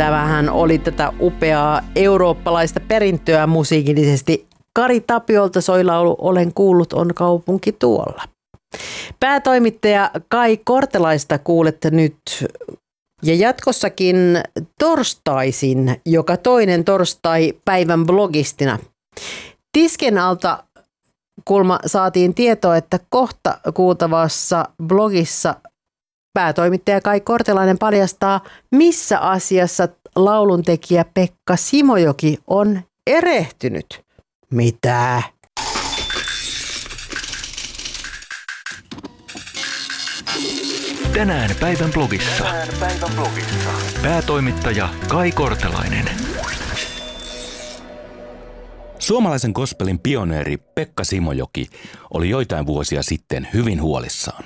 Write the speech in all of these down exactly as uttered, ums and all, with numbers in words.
tämähän oli tätä upeaa eurooppalaista perintöä musiikillisesti. Kari Tapiolta soi laulu Olen kuullut on kaupunki tuolla. Päätoimittaja Kai Kortelaista kuulette nyt ja jatkossakin torstaisin, joka toinen torstai päivän blogistina. Tisken alta kulma saatiin tietoa, että kohta kuultavassa blogissa päätoimittaja Kai Kortelainen paljastaa, missä asiassa lauluntekijä Pekka Simojoki on erehtynyt. Mitä? Tänään päivän blogissa. Tänään päivän blogissa. Päätoimittaja Kai Kortelainen. Suomalaisen gospelin pioneeri Pekka Simojoki oli joitain vuosia sitten hyvin huolissaan.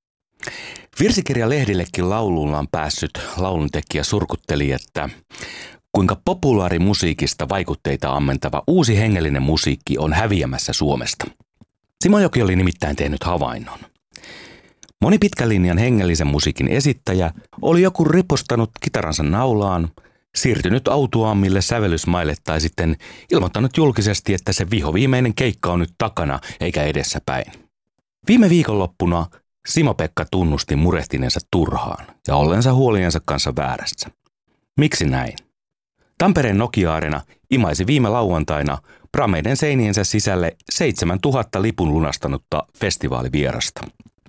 Virsikirjalehdillekin laulullaan päässyt lauluntekijä surkutteli, että kuinka populaarimusiikista vaikutteita ammentava uusi hengellinen musiikki on häviämässä Suomesta. Simojoki oli nimittäin tehnyt havainnon. Moni pitkän linjan hengellisen musiikin esittäjä oli joku ripostanut kitaransa naulaan, siirtynyt autuaammille sävellysmaille tai sitten ilmoittanut julkisesti, että se vihoviimeinen keikka on nyt takana eikä edessäpäin. Viime viikonloppuna Simo-Pekka tunnusti murehtineensa turhaan ja ollensa huoliensa kanssa väärässä. Miksi näin? Tampereen Nokia-areena imaisi viime lauantaina prameiden seiniensä sisälle seitsemäntuhatta lipun lunastanutta festivaalivierasta.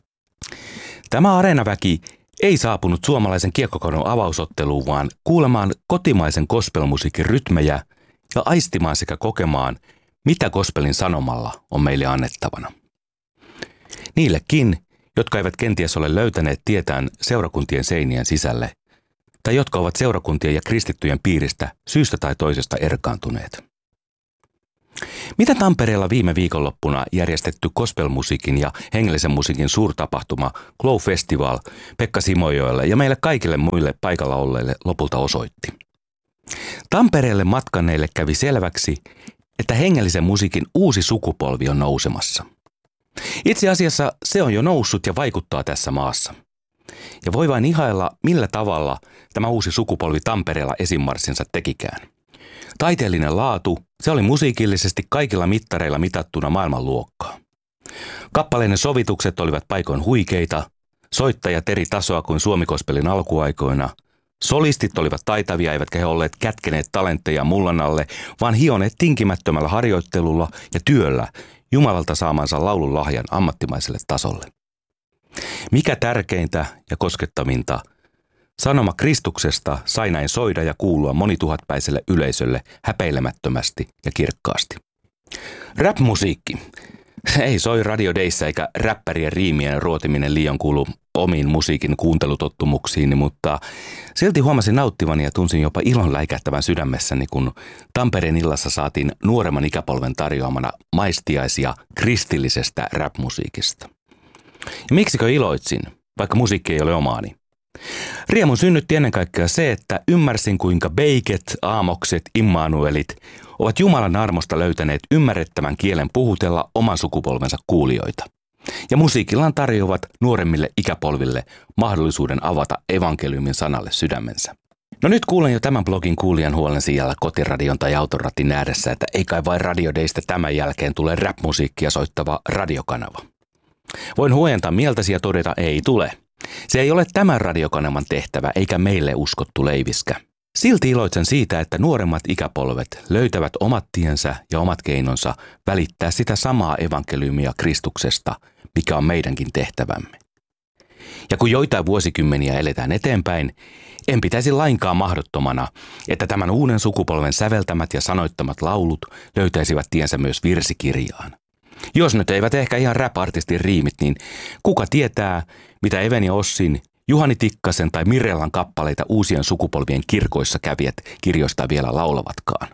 Tämä areenaväki ei saapunut suomalaisen kiekkokadon avausotteluun, vaan kuulemaan kotimaisen gospelmusiikin rytmejä ja aistimaan sekä kokemaan, mitä gospelin sanomalla on meille annettavana. Niillekin, jotka eivät kenties ole löytäneet tietään seurakuntien seinien sisälle, tai jotka ovat seurakuntien ja kristittyjen piiristä syystä tai toisesta erkaantuneet. Mitä Tampereella viime viikonloppuna järjestetty gospelmusiikin ja hengellisen musiikin suurtapahtuma Glow Festival Pekka Simojoelle ja meille kaikille muille paikalla olleille lopulta osoitti? Tampereelle matkanneille kävi selväksi, että hengellisen musiikin uusi sukupolvi on nousemassa. Itse asiassa se on jo noussut ja vaikuttaa tässä maassa. Ja voi vain ihailla, millä tavalla tämä uusi sukupolvi Tampereella esimarssinsa tekikään. Taiteellinen laatu, se oli musiikillisesti kaikilla mittareilla mitattuna maailmanluokkaa. Kappaleiden sovitukset olivat paikoin huikeita, soittajat eri tasoa kuin suomikospelin alkuaikoina. Solistit olivat taitavia, eivätkä he olleet kätkeneet talentteja mullan alle, vaan hioneet tinkimättömällä harjoittelulla ja työllä Jumalalta saamansa laulun lahjan ammattimaiselle tasolle. Mikä tärkeintä ja koskettavinta, sanoma Kristuksesta sai näin soida ja kuulua monituhatpäiselle yleisölle häpeilemättömästi ja kirkkaasti. Rap-musiikki. Se ei soi radiodeissä eikä räppärien riimien ruotiminen liian kuulu omiin musiikin kuuntelutottumuksiini, mutta silti huomasin nauttivani ja tunsin jopa ilon läikähtävän sydämessäni, kun Tampereen illassa saatiin nuoremman ikäpolven tarjoamana maistiaisia kristillisestä rap-musiikista. Ja miksikö iloitsin, vaikka musiikki ei ole omaani? Riemun synnytti ennen kaikkea se, että ymmärsin kuinka Beiket, Aamokset, Immanuelit ovat Jumalan armosta löytäneet ymmärrettävän kielen puhutella oman sukupolvensa kuulijoita. Ja musiikillaan tarjoavat nuoremmille ikäpolville mahdollisuuden avata evankeliumin sanalle sydämensä. No nyt kuulen jo tämän blogin kuulijan huolen sijalla kotiradion tai autoratin ääressä, että ei kai vain radiodeista tämän jälkeen tule rap-musiikkia soittava radiokanava. Voin huojentaa mieltäsi ja todeta, ei tule. Se ei ole tämän radiokanavan tehtävä eikä meille uskottu leiviskä. Silti iloitsen siitä, että nuoremmat ikäpolvet löytävät omat tiensä ja omat keinonsa välittää sitä samaa evankeliumia Kristuksesta, mikä on meidänkin tehtävämme. Ja kun joitain vuosikymmeniä eletään eteenpäin, en pitäisi lainkaan mahdottomana, että tämän uuden sukupolven säveltämät ja sanoittamat laulut löytäisivät tiensä myös virsikirjaan. Jos nyt eivät ehkä ihan rap-artistin riimit, niin kuka tietää, mitä Even ja Ossin, Juhani Tikkasen tai Mirellan kappaleita uusien sukupolvien kirkoissa kävijät kirjoista vielä laulavatkaan.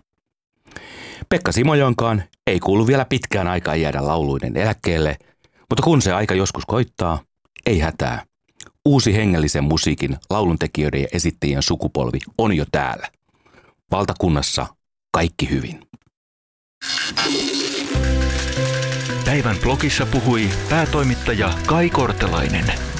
Pekka Simojonkaan ei kuulu vielä pitkään aikaa jäädä lauluiden eläkkeelle, mutta kun se aika joskus koittaa, ei hätää. Uusi hengellisen musiikin lauluntekijöiden ja esittäjien sukupolvi on jo täällä. Valtakunnassa kaikki hyvin. Päivän blogissa puhui päätoimittaja Kai Kortelainen.